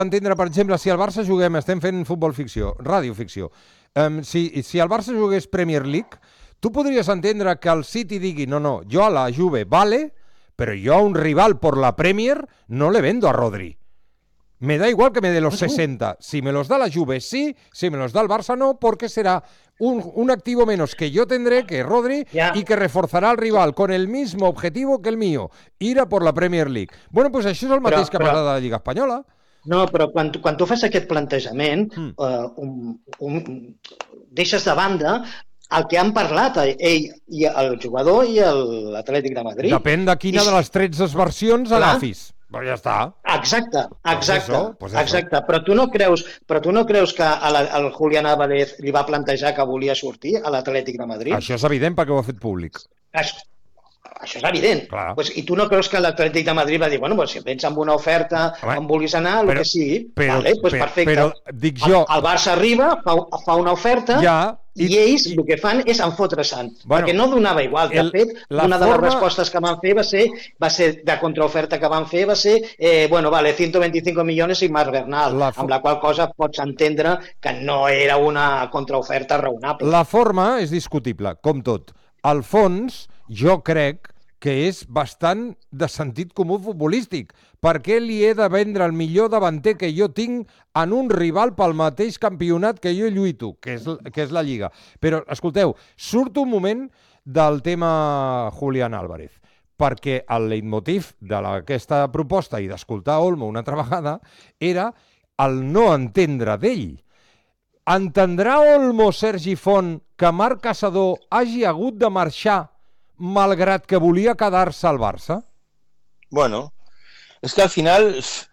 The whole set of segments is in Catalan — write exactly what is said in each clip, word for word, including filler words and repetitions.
entendre, per exemple, si al Barça juguem, estem fent futbol ficció, radioficció, um, si, si el Barça jugués Premier League, tu podries entendre que el City digui, no, no, jo a la Juve vale, però jo a un rival por la Premier no le vendo a Rodri. Me da igual que me dé los sesenta. Si me los da la Juve, sí. Si me los da el Barça, no, porque será un, un activo menos que yo tendré, que Rodri, yeah. y que reforzará al rival con el mismo objetivo que el mío, ir a por la Premier League. Bueno, pues això és el mateix però, que ha passat a la Lliga Espanyola. No, però quan, quan tu fas aquest plantejament, mm. uh, un, un, deixes de banda el que han parlat ell i el jugador i l'Atlètic de Madrid. Depèn de quina I... de les tretze versions agafis. Però ja està. Exacte, exacte, pues eso, pues exacte. Però tu no creus, però tu no creus que al Julián Álvarez li va plantejar que volia sortir a l'Atlètic de Madrid? Això és evident perquè ho ha fet públic. Això, això és evident. Pues, I tu no creus que l'Atlètic de Madrid va dir, bueno, pues, si vens amb una oferta, Home, on vulguis anar, el però, que sigui, però, vale, pues, perfecte. Però, dic jo... El, el Barça arriba, fa, fa una oferta... Ja, I, I ells i... el que fan és enfotre-se'n, bueno, perquè no donava igual. De el, fet, una de forma... les respostes que van fer va ser, va ser de contraoferta que van fer va ser, eh, bueno, vale, ciento veinticinco millones i Mar Bernal, la for... amb la qual cosa pots entendre que no era una contraoferta raonable. La forma és discutible, com tot. Al fons, jo crec que és bastant de sentit comú futbolístic. Per què li he de vendre el millor davanter que jo tinc en un rival pel mateix campionat que jo lluito, que és, que és la Lliga? Però, escolteu, surt un moment del tema Julián Álvarez, perquè el leitmotiv d'aquesta proposta i d'escoltar Olmo una altra vegada era el no entendre d'ell. Entendrà Olmo, Sergi Font, que Marc Caçador hagi hagut de marxar malgrat que volia quedar-se al Barça? Bueno, és que al final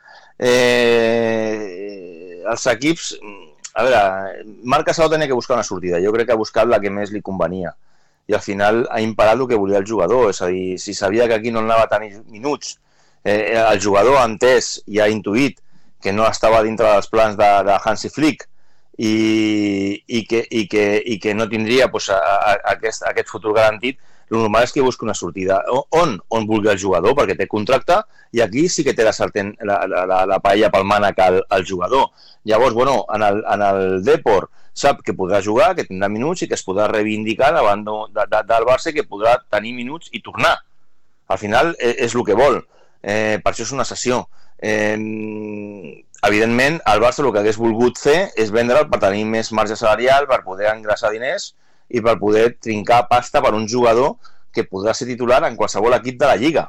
eh, els equips... A veure, Marc Caçador tenia que buscar una sortida. Jo crec que ha buscat la que més li convenia. I al final ha imparat el que volia el jugador. És a dir, si sabia que aquí no anava a tenir minuts, eh, el jugador ha entès i ha intuït que no estava dintre dels plans de, de Hansi Flick i, i, que, i, que, i que no tindria pues, a, a, a aquest, a aquest futur garantit, el normal és que busqui una sortida. On? On vulgui el jugador, perquè té contracte, i aquí sí que té la, sartén, la, la, la paella pel mànec al, al jugador. Llavors, bueno, en el, en el Depor sap que podrà jugar, que tindrà minuts i que es podrà reivindicar davant de, de, del Barça, que podrà tenir minuts i tornar. Al final és el que vol. Eh, per això és una cessió. Eh, evidentment, el Barça el que hagués volgut fer és vendre'l per tenir més marge salarial, per poder engrassar diners i per poder trincar pasta per un jugador que podrà ser titular en qualsevol equip de la Lliga.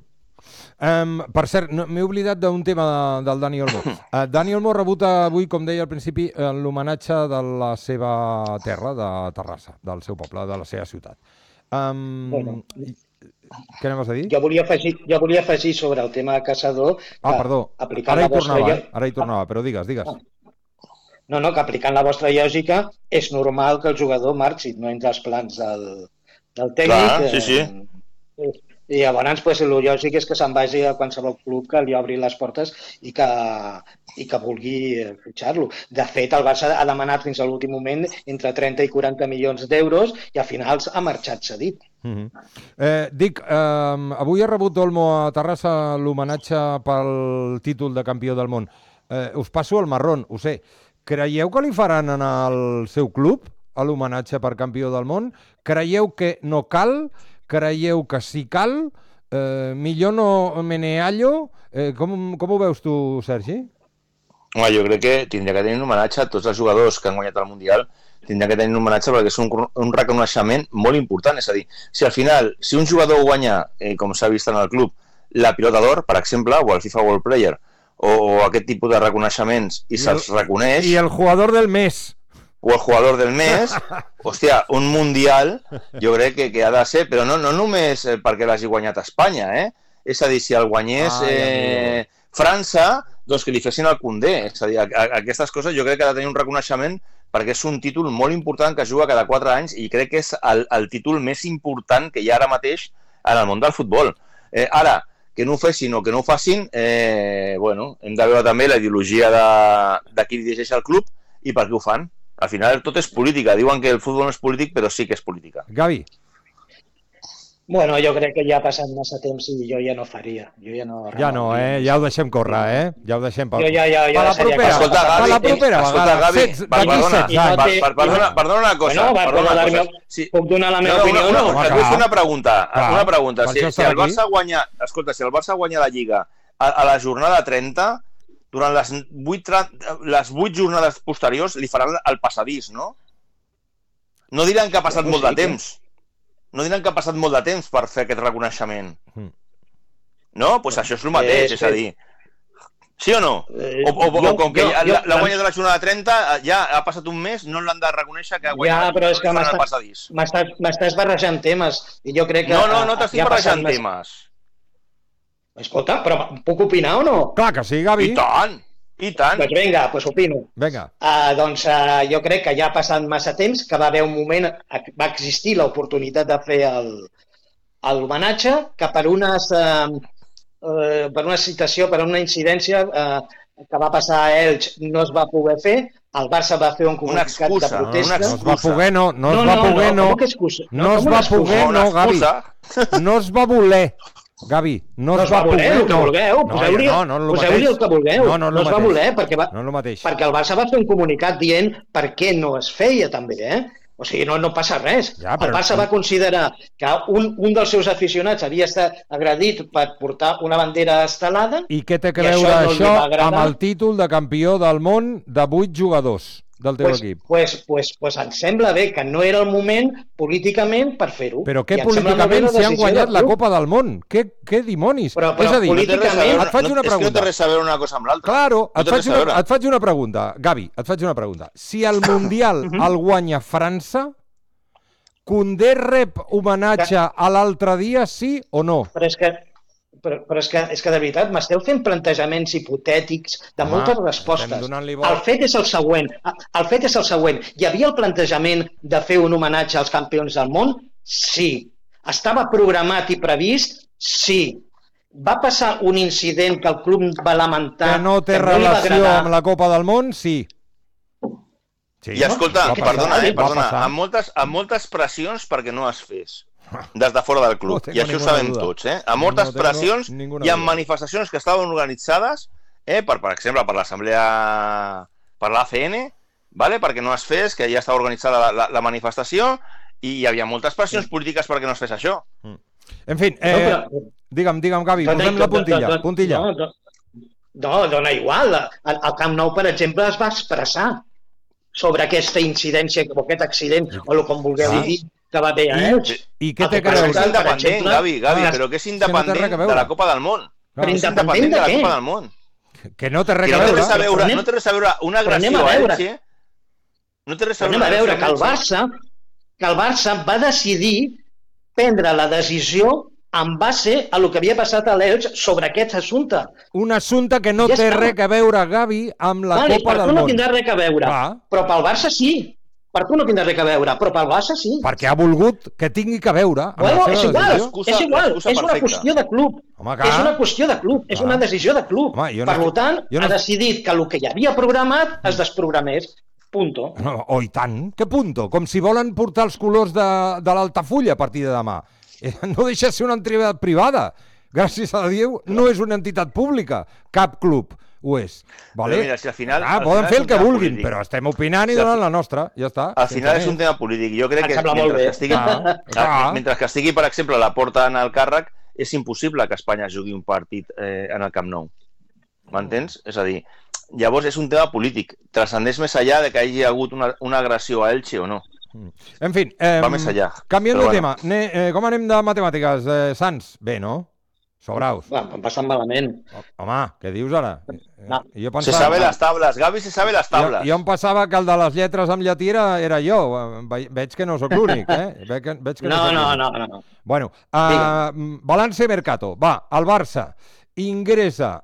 Um, per cert, no, m'he oblidat d'un tema de, del Dani Olmo. Uh, Dani Olmo ha rebut avui, com deia al principi, l'homenatge de la seva terra, de Terrassa, del seu poble, de la seva ciutat. Um, bueno, què anaves a dir? Jo volia afegir, jo volia afegir sobre el tema de Caçador... Ah, perdó, ara hi tornava, eh? ara hi tornava, però digues, digues. Ah. No, no, que aplicant la vostra lògica és normal que el jugador marxi, no entre els plans del, del tècnic. Clar, sí, sí. Eh, I llavors, pues, el lògic és que se'n vagi a qualsevol club que li obri les portes i que, i que vulgui fitxar-lo. De fet, el Barça ha demanat fins a l'últim moment entre trenta i quaranta milions d'euros i al final ha marxat cedit. Mm-hmm. eh, dic, eh, avui ha rebut Olmo a Terrassa l'homenatge pel títol de campió del món. Eh, us passo el marrón, ho sé. Creieu que li faran en el seu club a l'homenatge per campió del món? Creieu que no cal? Creieu que sí cal? Eh, millor no meneallo? Eh, com, com ho veus tu, Sergi? Home, jo crec que tindria que tenir un homenatge a tots els jugadors que han guanyat el Mundial, tindria que tenir un homenatge perquè és un, un reconeixement molt important. És a dir, si al final, si un jugador guanya, eh, com s'ha vist en el club, la pilota d'or, per exemple, o el FIFA World Player, o, o aquest tipus de reconeixements i, I se'ls reconeix... I el jugador del mes. O el jugador del mes, hòstia, un Mundial, jo crec que, que ha de ser, però no, no només perquè l'hagi guanyat a Espanya, eh? És a dir, si el guanyés ah, eh, França, doncs que li fessin el Condé. És a dir, a, a, aquestes coses jo crec que ha de tenir un reconeixement perquè és un títol molt important que es juga cada quatre anys i crec que és el, el títol més important que hi ha ara mateix en el món del futbol. Eh, ara, que no ho fessin o que no ho facin, eh, bueno, hem de veure també la ideologia de, de qui dirigeix el club i per què ho fan. Al final tot és política. Diuen que el futbol no és polític, però sí que és política. Gavi. Bueno, jo crec que ja ha passat massa temps i jo ja no faria. Jo ja no... Ja no, eh? Ja ho deixem córrer, eh? Ja ho deixem... Per... Jo ja, ja, ja per la deixaria propera, Escolta, per Gavi, la propera escolta, vegada. Gavi, Sets, per- d'aquí perdona, setze i no anys. té- per- perdona, perdona una cosa. Bueno, va, perdona una perdona, cosa. Sí. puc donar la meva No, opinió o una, no? una, Home, et vull clar. fer una pregunta. Clar, Una pregunta. per Si, això si estàs el Barça aquí. guanya... Escolta, si el Barça guanya la Lliga a, a la jornada trenta, durant les vuit, les vuit jornades posteriors li faran el passadís, no? No diran que ha passat No, molt de sí, que- temps. No diran que ha passat molt de temps per fer aquest reconeixement. Mm. No? Doncs pues això és el mateix, Eh, és a dir... Sí o no? Eh, O, o, o jo- com que jo- ja, jo- la, la guanya de la jornada trenta, ja ha passat un mes, no l'han de reconèixer que ha guanyat. Ja, però és que faran el m'estàs passadís. m'estàs- m'estàs barrejant temes i jo crec que... No, no, no t'estic ja ha passat barrejant més- temes. Escolta, però puc opinar o no? Clar que sí, Gavi. I tant, i tant. Doncs vinga, doncs opino. Vinga. Uh, doncs uh, jo crec que ja ha passat massa temps, que va haver un moment, va existir l'oportunitat de fer el, el homenatge, que per unes, uh, uh, per una situació, per una incidència uh, que va passar a Elx no es va poder fer, el Barça va fer un Una comunicat excusa, de protesta. una No es va poder, no. No es no, va no, poder, no. no. Com que excusa? No es com va una excusa? poder, Una no, Gavi. excusa. No es va voler, Gavi. No, No es va voler, el que no. vulgueu, poseu-li no, no, no, poseu-li el que vulgueu. No, no, no es va voler, perquè, va, No és el mateix. perquè el Barça va fer un comunicat dient per què no es feia també, eh? O sigui, no, no passa res. Ja, però- El Barça va considerar que un, un dels seus aficionats havia estat agredit per portar una bandera estelada. I què té que I això veure no li això va agradar. amb el títol de campió del món de vuit jugadors del teu Pues, equip? pues, pues, pues em sembla bé que no era el moment políticament per fer-ho. Però què I em sembla molt bé políticament la si han decisió guanyat del la club. Copa del Món? Què, què dimonis? Però- però és a dir, No té res a veure, políticament- et faig no- una És que no té pregunta. res a veure una cosa amb l'altra. Claro, No et, té faig res a una, veure. et faig una pregunta. Gavi, et faig una pregunta. Si el Mundial el guanya França, Koundé rep homenatge a l'altre dia, sí o no? Però és que, però, però és que, és que de veritat, m'esteu fent plantejaments hipotètics de Home, moltes estem respostes. donant-li vol. El fet és el següent. El fet és el següent. Hi havia el plantejament de fer un homenatge als campions del món? Sí. Estava programat i previst? Sí. Va passar un incident que el club va lamentar, Que no té que no li va relació agradar. amb la Copa del Món, sí. Sí, I escolta, va passar, perdona, eh, va perdona, passar. amb moltes, amb moltes pressions perquè no es fes des de fora del No club, tengo i això ho ninguna sabem duda. tots, eh? Amb moltes No tengo pressions ninguna i amb duda. manifestacions que estaven organitzades, eh, per, per exemple, per l'Assemblea, per l'A C N, vale? Perquè no es fes, que ja estava organitzada la, la, la manifestació, i hi havia moltes pressions polítiques perquè no es fes això. En fi, eh, No, però- digue'm, digue'm, Gavi, Dona- posem la do- puntilla. do- do- puntilla. No, do- no, dona igual. El, el Camp Nou, per exemple, es va expressar sobre aquesta incidència o aquest accident, o el com vulgueu Ah. dir, que va haver a I- Elx. I què El té que que passa Però veure? és per independent, exemple, Gavi, Gavi, ah, però que és que no té res a independent veure. de la Copa del Món. Clar, És independent independent de de la què? Copa del Món. Que no té res Que a no té veure. res a Però veure, anem- no té res a veure una però anem agressió a a veure. Elche. No té res a Anem veure a veure una que el agressió a Elche. Barça, que el Barça va decidir prendre la decisió en base a lo que havia passat a l'Elx sobre aquest assumpte. Un assumpte que no Ja té està. res a veure, Gavi, amb la vale, Copa per del tu no Món. tindrà res a veure, Clar. però pel Barça sí. Per tu no tindrà res a veure, però pel Barça sí. Perquè ha volgut que tingui que veure amb Bueno, la és seva igual, decisió. L'excusa- és igual, l'excusa és una perfecta. qüestió de club. Home, clar. És una qüestió de club, és Clar. una decisió de club. Home, jo no per estic- tant, jo no ha decidit que el que hi havia programat es desprogramés. Punto. No, oh, i tant. Que punto? Com si volen portar els colors de, de l'Altafulla a partir de demà. Eh, No deixa de ser una entitat privada. Gràcies a Déu, no és una entitat pública. Cap club ho és. Vale? Però mira, si al final- ah, al poden final fer és el un que tema vulguin, polític. però estem opinant i Si al donant fi- la nostra. Ja està. Al sense final és més. un tema polític. Jo crec Em que sembla molt mentre bé. que estigui, Clar, clar. mentre que estigui, per exemple, la porta en el càrrec, és impossible que Espanya jugui un partit eh, en el Camp Nou. M'entens? És a dir, llavors és un tema polític. Transcendeix més allà de que hi hagi hagut una, una agressió a Elche o no. En fi, eh, Va més allà. canviant Però de bueno. tema. Ne, eh, com anem de matemàtiques, eh, Sans? Bé, no? Sobraus. Va, em passa malament. Home, què dius ara? No. Jo Se sabe las tablas. Gavi se sabe las tablas. Jo, jo em passava que el de les lletres amb llatí era, era jo. Ve, veig que no sóc l'únic, eh? Veig que, veig que no, No, sóc no, l'únic. no, no, no. Bueno, uh, balance mercato. Va, el Barça ingressa,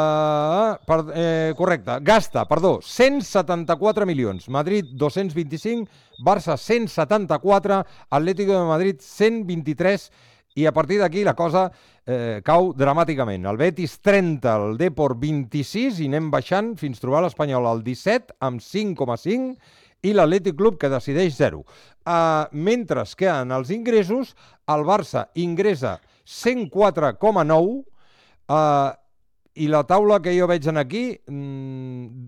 uh, per, eh, correcte, gasta, perdó, cent setanta-quatre milions. Madrid, dos-cents vint-i-cinc, Barça, cent setanta-quatre, Atlético de Madrid, cent vint-i-tres, i a partir d'aquí la cosa eh, cau dramàticament. El Betis trenta, el Depor vint-i-sis, i anem baixant fins trobar l'Espanyol al disset, amb cinc coma cinc, i l'Atlètic Club, que decideix zero. Uh, mentre que en els ingressos, el Barça ingressa cent quatre coma nou uh, i la taula que jo veig en aquí,